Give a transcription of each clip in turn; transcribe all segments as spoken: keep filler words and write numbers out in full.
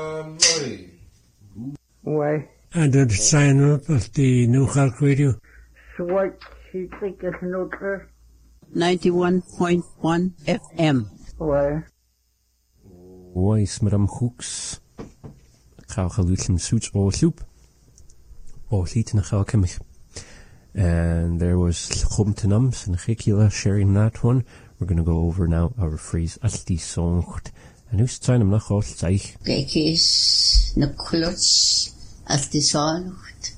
Why? And the sign up of the New York Radio. So what you think is neutral? ninety-one point one F M. Why? Why smram hooks? Gauw geluidjem suits or soup. Or liet na gauw kemich. And there was Chomtenams and Chikila sharing that one. We're going to go over now our phrase as die songt. And who's trying nach all zeich? Gekis na kluts as die songt.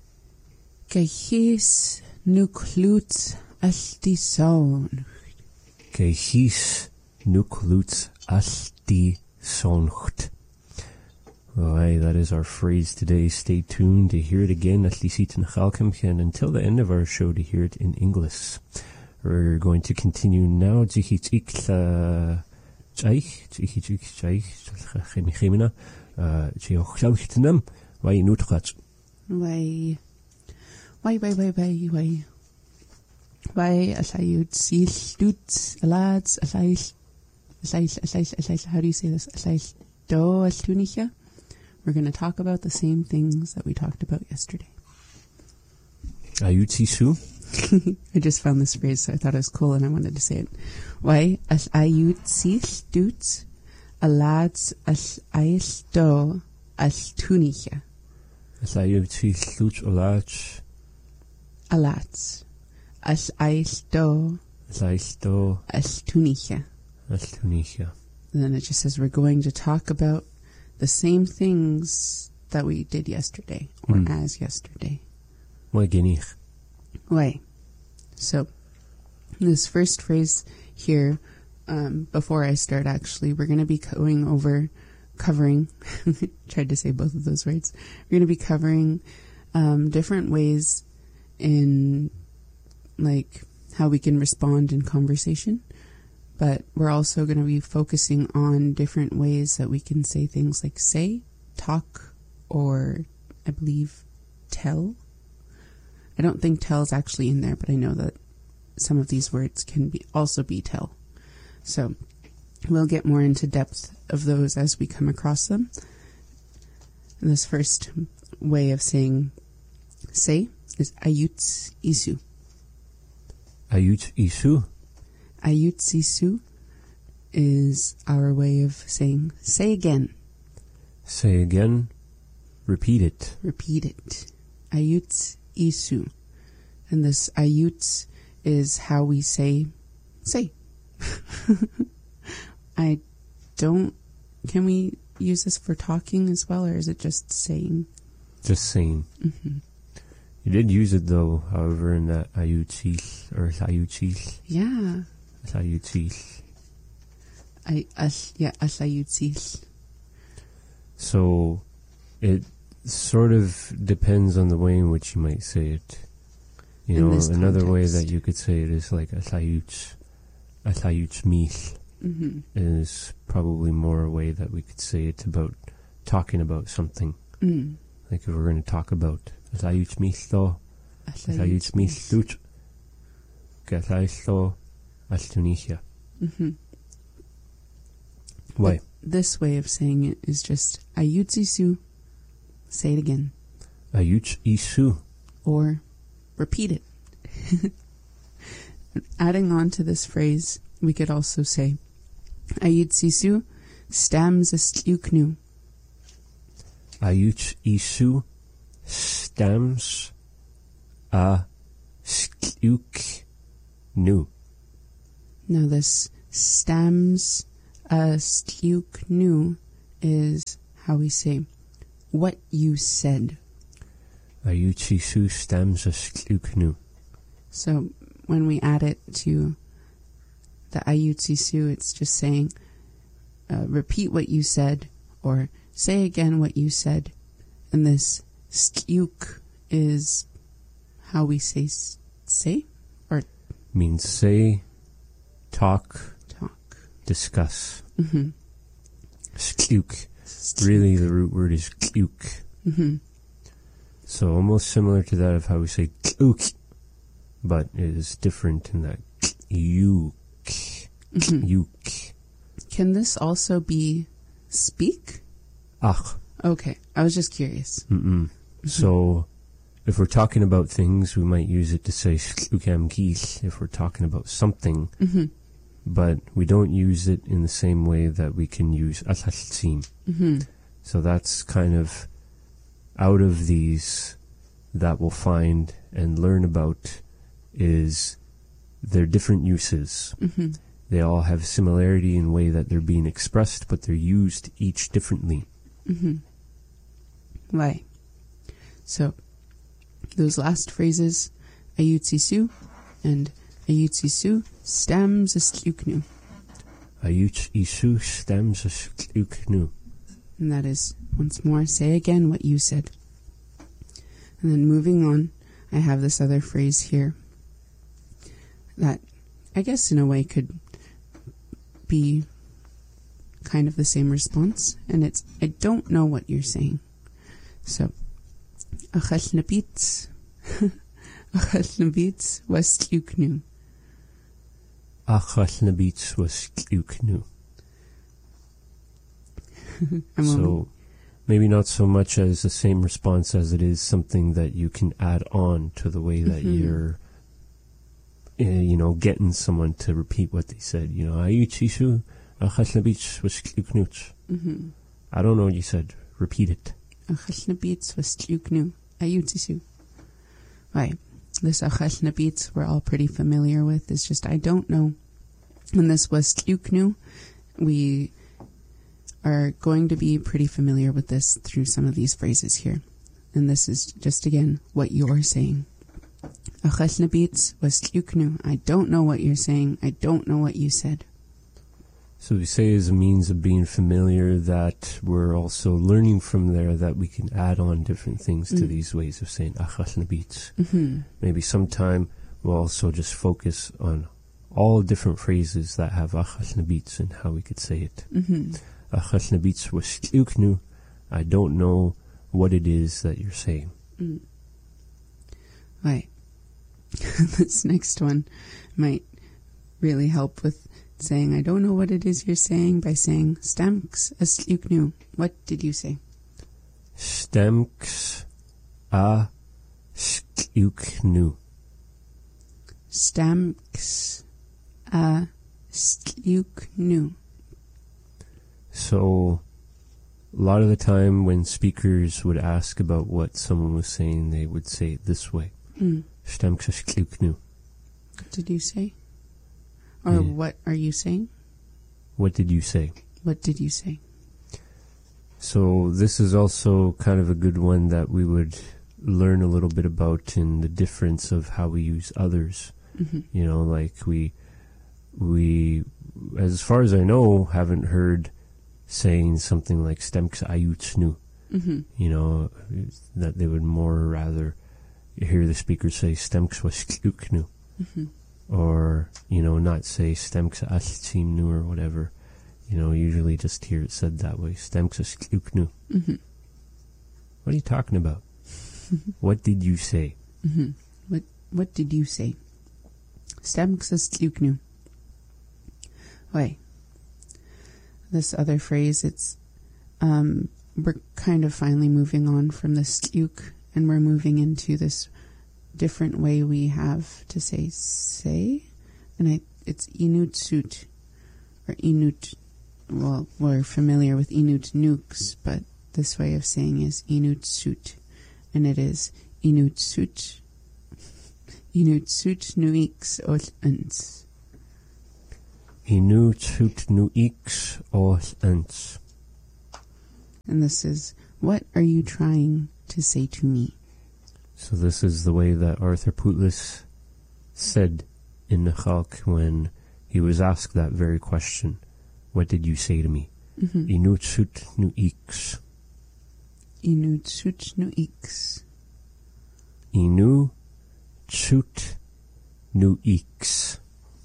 Gekis nu kluts as die songt. Gekis nu kluts as die songt. Alright, that is our phrase today. Stay tuned to hear it again at least in Chalkemche and until the end of our show to hear it in English. We're going to continue now. Jichich ik Jaich, Jichich ik Jaich, Chemina, Jioch Chalchtenam, why Nutrach. Why, why, why, why, why, why, why, as I would see stoots, lads, as I, as I, as I, as I, how do you say this? As I do, as tunicha. We're going to talk about the same things that we talked about yesterday. Ayutisu? I just found this phrase, so I thought it was cool and I wanted to say it. Why? As ayutsi stoots, alads as aisto as tunicha. As ayutsi stoots, alads. Alads. As aisto. As aisto. As tunicha. As tunicha. Then it just says we're going to talk about the same things that we did yesterday, or mm. as yesterday. Why genich? Why? So, this first phrase here, um, before I start actually, we're going to be going over, covering, tried to say both of those words, we're going to be covering um, different ways in, like, how we can respond in conversation. But we're also going to be focusing on different ways that we can say things like say, talk, or I believe tell. I don't think tell is actually in there, but I know that some of these words can be also be tell. So we'll get more into depth of those as we come across them. And this first way of saying say is ayuts isu. Ayuts isu? Ayutsisu is our way of saying, say again. Say again. Repeat it. Repeat it. Ayutsisu. And this ayuts is how we say, say. I don't, can we use this for talking as well, or is it just saying? Just saying. Mm-hmm. You did use it though, however, in that ayutsis, or ayutsis. Yeah. Ayutsis. I, as, yeah, asayutsis. So, it sort of depends on the way in which you might say it. You in know, another context. way that you could say it is like asayuts, asayuts mis mm-hmm. is probably more a way that we could say it about talking about something. Mm. Like if we're going to talk about asayuts mis to, asayuts mis tut, asayuts to. As Tunisia. Mm-hmm. Why? But this way of saying it is just ayutsisu. Say it again. Ayutsisu. Or repeat it. Adding on to this phrase, we could also say ayutsisu stams a stuknu. Ayutsisu stams a stuknu. Now this stams a stuknu is how we say what you said. Ayutsisu stams a stuknu. So when we add it to the ayutsisu, it's just saying uh, repeat what you said or say again what you said. And this stuk is how we say say or means say, talk, talk, discuss. Mm-hmm. Stuk. Really, the root word is kluk. Mm-hmm. So almost similar to that of how we say kluk, but it is different in that yuk. Mm-hmm. Yuk. Can this also be speak ach. Okay, I was just curious. Mm-mm. So, if we're talking about things, we might use it to say shlukam kis if we're talking about something, Mm-hmm. but we don't use it in the same way that we can use asaltsim. Mm-hmm. So that's kind of out of these that we'll find and learn about is their different uses. Mm-hmm. They all have similarity in way that they're being expressed, but they're used each differently. Mm-hmm. Why? So, those last phrases, ayutsisu and ayutsisu, stems astluknu. Ayuch isu stems astluknu. And that is, once more, say again what you said. And then moving on, I have this other phrase here that I guess in a way could be kind of the same response. And it's, I don't know what you're saying. So, achal nabit, achal nabit wastluknu. Achal nabit wastluknu. I'm So, only- maybe not so much as the same response as it is something that you can add on to the way that Mhm. you're, uh, you know, getting someone to repeat what they said. You know, ayuchishu achasnabich waskluknuch. Mhm. I don't know what you said. Repeat it. Achal nabit wastluknu. Ayutsisu. Right. This achal nabit we're all pretty familiar with. It's just I don't know. And this wastluknu, we are going to be pretty familiar with this through some of these phrases here. And this is just again what you're saying. Achal nabit wastluknu. I don't know what you're saying. I don't know what you said. So we say as a means of being familiar that we're also learning from there that we can add on different things to Mm. these ways of saying achasnabits. Mm-hmm. Maybe sometime we'll also just focus on all different phrases that have achasnabits and how we could say it. Mm-hmm. Achasnabits waskluknu. I don't know what it is that you're saying. Mm. Right. This next one might really help with saying, I don't know what it is you're saying, by saying, stamks astluknu. What did you say? Stemks a skluknu. Stamks astluknu. So, a lot of the time when speakers would ask about what someone was saying, they would say it this way. Mm. Stemks a skluknu. What did you say? Or Yeah. what are you saying? What did you say? What did you say? So this is also kind of a good one that we would learn a little bit about in the difference of how we use others. Mm-hmm. You know, like we, we, as far as I know, haven't heard saying something like stemks ayutsnu. Mm-hmm. You know, that they would more rather hear the speaker say stemks waskluknu. Mm-hmm. Or, you know, not say stemks astimnu or whatever. You know, usually just hear it said that way. Stemks askluknu. Mm-hmm. What are you talking about? What did you say? Mm-hmm. What What did you say? Stamks astluknu. Why? This other phrase, it's um, we're kind of finally moving on from the stluk, and we're moving into this different way we have to say say, and I it's inutsut or inut. Well, we're familiar with inut nukes, but this way of saying is inutsut, and it is inutsut. Inutsut nuix ol uns. Inutsut nuix os ens. And this is, what are you trying to say to me? So this is the way that Arthur Putlis said in the Chalk when he was asked that very question. What did you say to me? Mm-hmm. Inutsut nuix. Inutsut nuix. Inutsut nuix.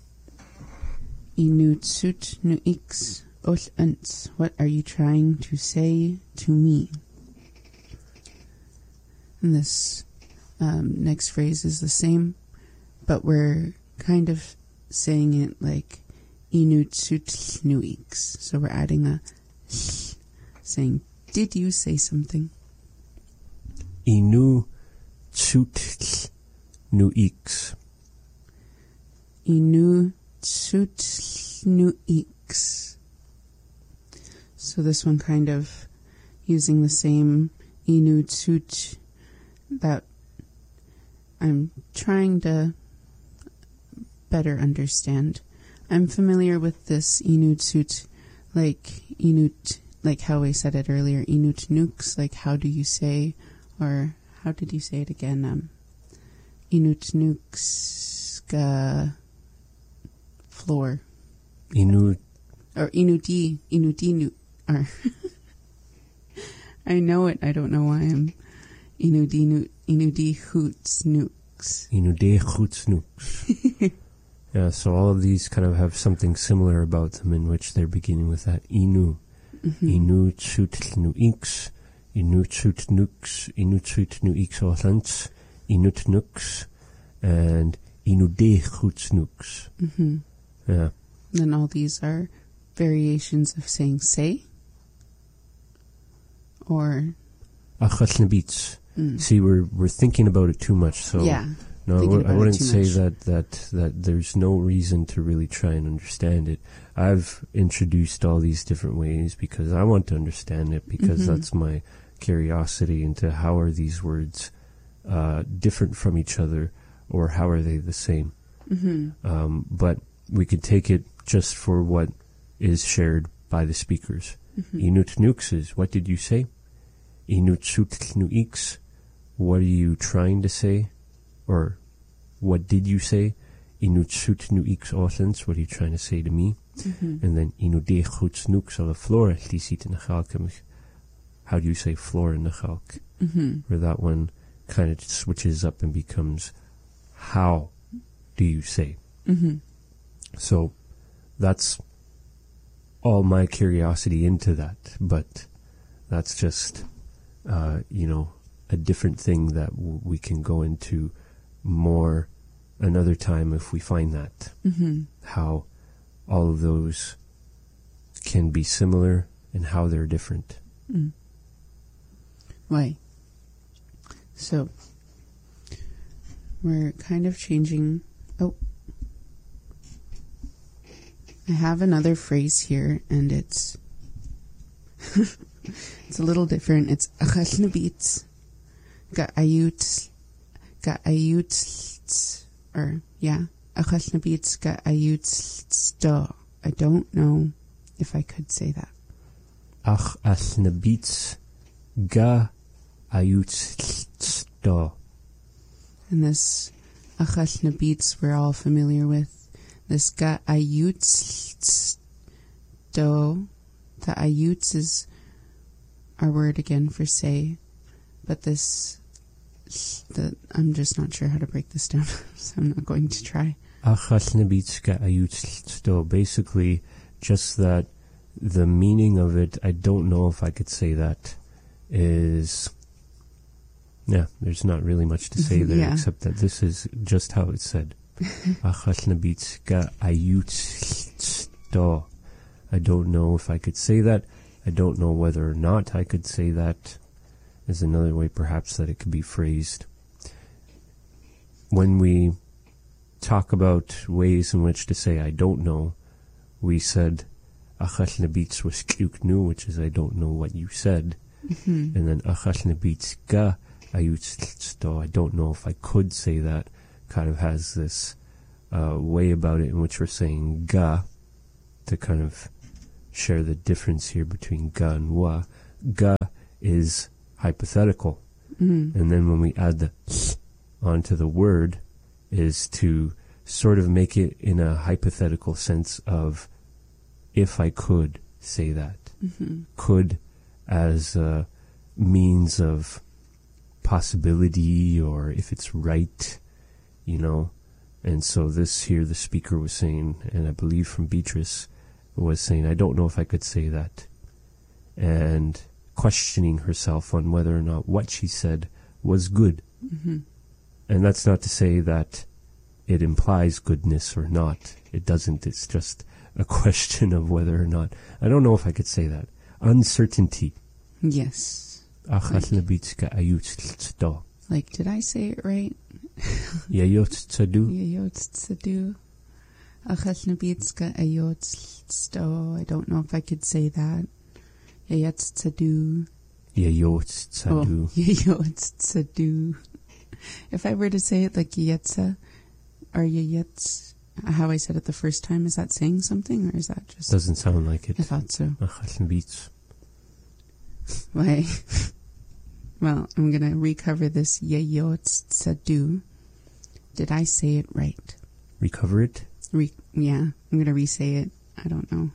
Inutsut nuix ol uns. What are you trying to say to me? And this um, next phrase is the same, but we're kind of saying it like inutsut nuix. So we're adding a saying did you say something? Inu tsut nu X. Inu tsut nu X. So this one kind of using the same inu tsut that I'm trying to better understand. I'm familiar with this inu tsut, like inut, like how we said it earlier, inut nukes, like how do you say, or how did you say it again? Um, inut nukes ga floor. Inu. Or inuti, inuti nu, or I know it, I don't know why I'm inudi nu, inudi hoots nukes. Inude hoots nukes. Yeah, so all of these kind of have something similar about them in which they're beginning with that inu. Mm-hmm. Inu tsut nu X, inu tsut nukes, inu tsut nu X orlants, inut nukes, and inude hoots nukes. Mm-hmm. Yeah. And all these are variations of saying say, or Achasnabits. Mm. See, we're we're thinking about it too much, so yeah. no, I, w- I wouldn't say much. that, that that there's no reason to really try and understand it. I've introduced all these different ways because I want to understand it, because mm-hmm. that's my curiosity into how are these words uh, different from each other, or how are they the same. Mm-hmm. Um, but we could take it just for what is shared by the speakers. Mm-hmm. Inut nukes is, what did you say? Inut sut nu X, what are you trying to say? Or, what did you say? Inut sut nu X orlens, what are you trying to say to me? Mm-hmm. And then, inu de chuts nukes ala flora, lisit in the chalk. How do you say floor in the chalk? Mm-hmm. Where that one kind of switches up and becomes, how do you say? Mm-hmm. So, that's all my curiosity into that, but that's just, uh, you know, a different thing that w- we can go into more another time if we find that. Mm-hmm. How all of those can be similar and how they're different. Mm. Why? So, we're kind of changing. Oh. I have another phrase here, and it's it's a little different. It's achashnabit ga'ayut ga'ayut or yeah achashnabit ga'ayut sto. I don't know if I could say that. Achashnabit ga'ayut sto. And this achashnabit we're all familiar with. This ga'ayutz do, the ayutz is our word again for say, but this, the, I'm just not sure how to break this down, so I'm not going to try. Achasnabitz ga'ayutz do, basically just that the meaning of it, I don't know if I could say that, is, yeah, there's not really much to say there, yeah. Except that this is just how it's said. I don't know if I could say that. I don't know whether or not I could say that. Is another way perhaps that it could be phrased. When we talk about ways in which to say I don't know, we said Achas nabitz was knu, which is I don't know what you said. Mm-hmm. And then Achas nabitz ga ayutz, I don't know if I could say that. Kind of has this uh, way about it in which we're saying ga to kind of share the difference here between ga and wa. Ga is hypothetical, mm-hmm. and then when we add the onto the word is to sort of make it in a hypothetical sense of if I could say that. Mm-hmm. Could as a means of possibility, or if it's right. You know, and so this here, the speaker was saying, and I believe from Beatrice, was saying, I don't know if I could say that. And questioning herself on whether or not what she said was good. Mm-hmm. And that's not to say that it implies goodness or not. It doesn't. It's just a question of whether or not. I don't know if I could say that. Uncertainty. Yes. Achalnabitska ayutsto. Like, did I say it right? Yayotstadu. Yayotstadu. Achalnabitska ayotsto. I don't know if I could say that. Yayotstadu. Yayotstadu. Oh, Yayotstadu. If I were to say it like Yetsa or Yayets, how I said it the first time, is that saying something or is that just... Doesn't sound like it. I thought so. Achalnabits. Why? Well, I'm going to recover this Yayotstadu. Did I say it right? Recover it? Re- yeah, I'm going to re-say it. I don't know.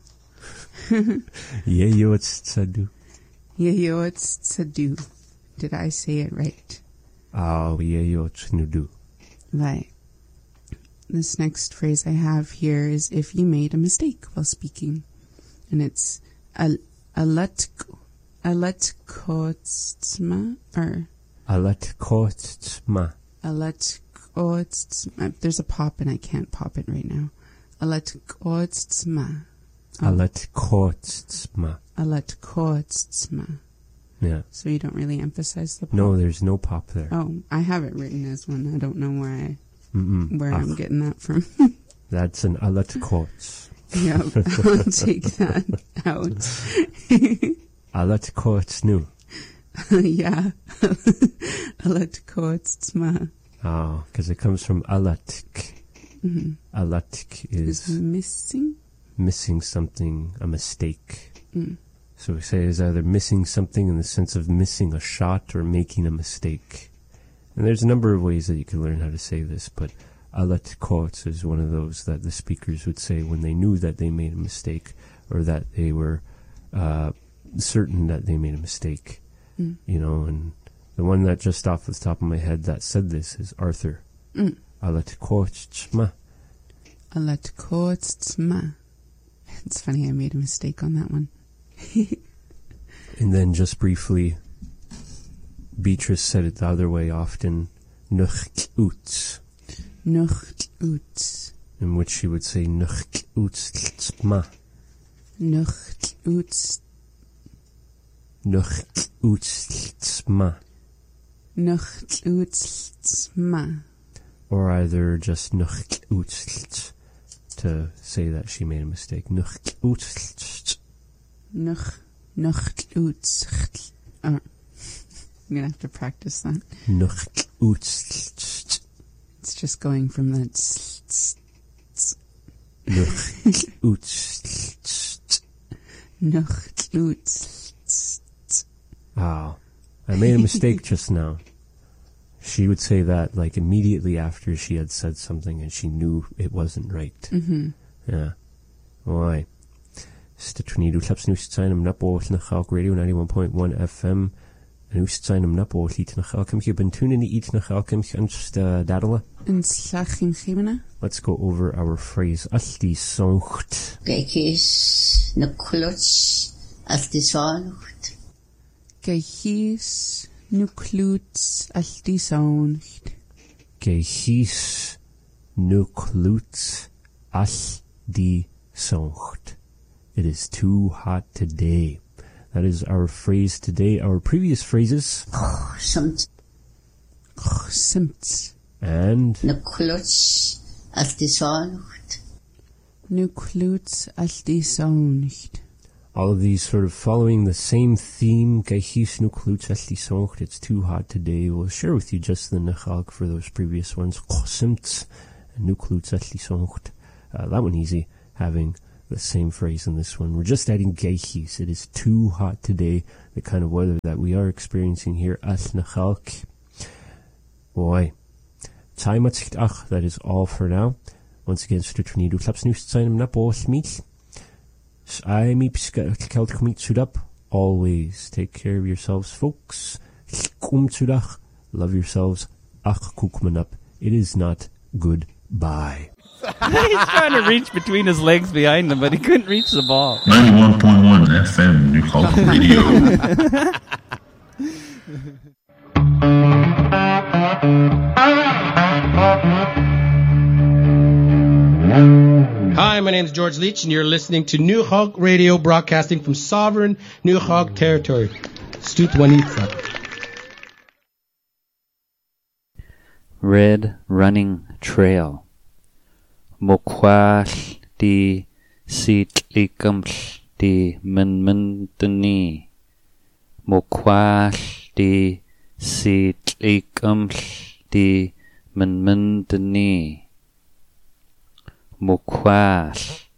Yayotstadu. Yayotstadu. Did I say it right? Oh, yayotnudu. Right. This next phrase I have here is if you made a mistake while speaking. And it's a alatko alatkotsma or Alatkotsma. alatkotsma. There's a pop and I can't pop it right now. Alatkotsma. Alatkotsma. Alatkotsma. Yeah. So you don't really emphasize the pop? No, there's no pop there. Oh, I have it written as one. I don't know where I Mm-mm. where Ach, I'm getting that from. That's an alatkots. Yeah, I'll take that out. Alatkotsnu. Yeah. Alatkotsma. Oh, because it comes from alatk. Mm-hmm. Alatk is Is missing? missing something, a mistake. Mm. So we say is either missing something in the sense of missing a shot or making a mistake. And there's a number of ways that you can learn how to say this, but alatkots is one of those that the speakers would say when they knew that they made a mistake or that they were uh, certain that they made a mistake. Mm. You know, and the one that just off the top of my head that said this is Arthur. Mm. Alatkotsma. Alatkotsma. It's funny, I made a mistake on that one. And then just briefly, Beatrice said it the other way often, nuch-uts, Nuch-uts. in which she would say nuch-uts-tsma, Nuch-uts. nuch-uts-tsma, Nuch-uts-ma. or either just nuch-uts to say that she made a mistake. Nuch-uts. Nuch. Nuch-uts. Oh. I'm gonna have to practice that. Nuch-uts. It's just going from that tss, tss, tss. Nuch-uts. Nuch-uts. Tss, tss. Oh, I made a mistake just now. She would say that like immediately after she had said something and she knew it wasn't right. Mm-hmm. Yeah. Why? Stitchnidu claps new sign am napo na Chalk Radio ninety-one point one F M. New sign am napo lit na Chalkim. You've been tuning in each na Chalkim and just dadala. In Slachim Chimena. Let's go over our phrase Alti Soncht. Gekis na kluts alti soncht. Gehis nucluts alti soncht. Gehis nukluts alti soncht. It is too hot today. That is our phrase today. Our previous phrases. Samt Simts. And na kluts alti soncht. Nucluts alti soncht. All of these sort of following the same theme. Gehis nukluts alti soncht. It's too hot today. We'll share with you just the nechalk for those previous ones. Simts and nukluts alti soncht. Uh, that one easy. Having the same phrase in this one. We're just adding gehis. It is too hot today. The kind of weather that we are experiencing here at Nachalk. Boy. Ach, that is all for now. Once again, Stutternidu claps news sign up all meet. I me up. Always take care of yourselves, folks. Love yourselves. Ach kukman up. It is not goodbye. He's trying to reach between his legs behind him, but he couldn't reach the ball. ninety-one point one F M, New Call Radio. Hi, my name is George Leach, and you're listening to New Hawk Radio, broadcasting from sovereign New Hawk territory. Stutwanitsa. Red Running Trail. Mokwal di sit ikaml di menmentani. Mokwal di sit ikaml di menmentani. Mokwal.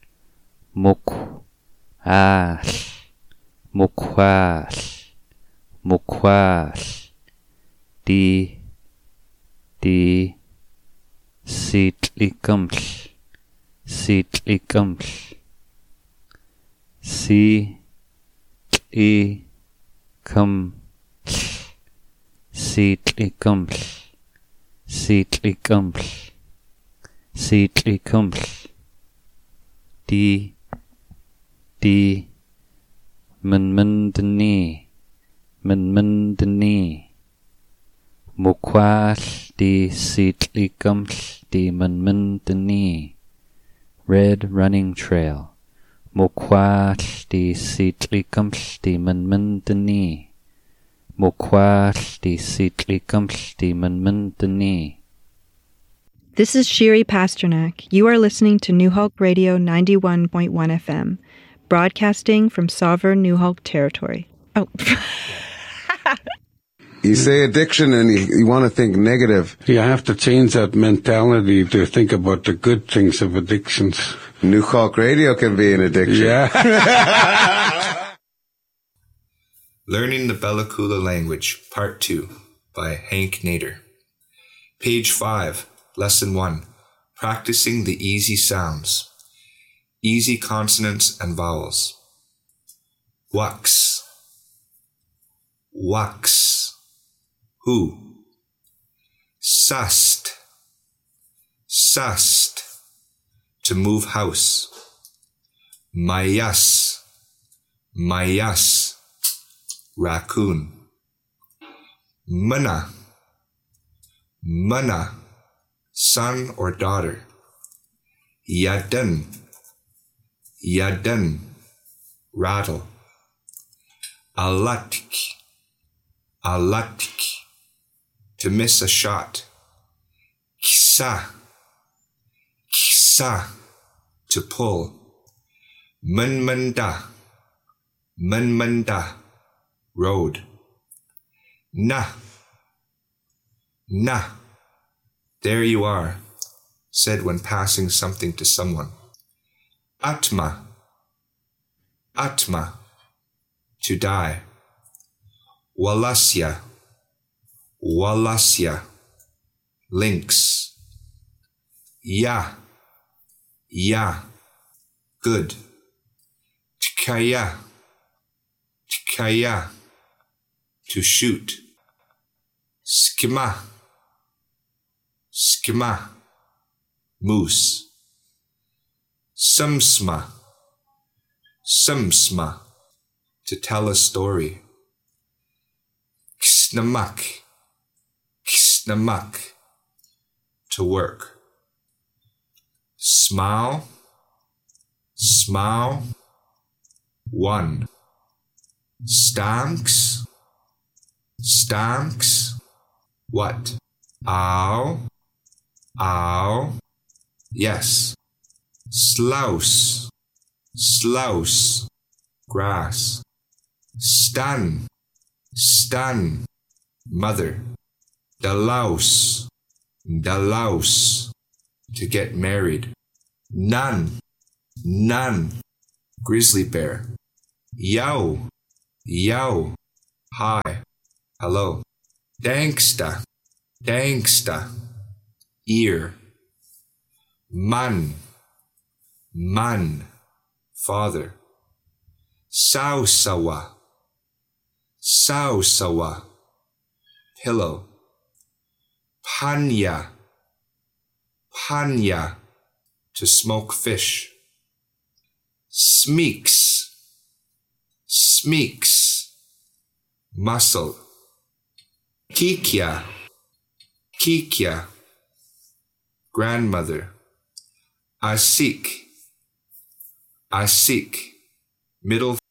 Mokwal. Mokwal. Mokwal. Di di sit ikaml. Sit ikaml. Si i kam. Sit ikaml. Sit ikaml. Sit ikaml. Di di menmendani. Menmendani. Mokwal di sit ikaml di menmendani. Red Running Trail. Mokwal di sit ikaml di menmendani. Mokwal di sit ikaml di menmendani. This is Shiri Pasternak. You are listening to New Hulk Radio ninety-one point one F M, broadcasting from sovereign New Hulk territory. Oh. You say addiction and you, you want to think negative. You have to change that mentality to think about the good things of addictions. New Hulk Radio can be an addiction. Yeah. Learning the Bella Coola Language, Part two, by Hank Nader. Page five, Lesson one, Practicing the Easy Sounds. Easy consonants and vowels. Wax. Wax. Who? Sast. Sast. To move house. Mayas. Mayas. Raccoon. Mana. Mana. Son or daughter. Yadan. Yadan. Rattle. Alatik. Alatik. To miss a shot. Kisa. Kisa. To pull. Manmanda. Manmanda. Road. Na. Na. There you are, said when passing something to someone. Atma. Atma. To die. Walasya. Walasya. Lynx. Ya. Ya. Good. Tkaya. Tkaya. To shoot. Skima. Skima. Moose. Sumsma. Sumsma. To tell a story. Ksnamak. Ksnamak. To work. Smile. Smile. One. Stanks. Stanks. What? Ow. Ow. Yes. Slouse. Slouse. Grass. Stan. Stan. Mother. Dalouse. Dalouse. To get married. None. None. Grizzly bear. Yow. Yow. Hi. Hello. Danksta. Danksta. Ear. Man. Man. Father. Sausawa. Sausawa. Pillow. Panya. Panya. To smoke fish. Smeeks. Smeeks. Muscle. Kikya. Kikya. Grandmother. Asik. Asik. Middle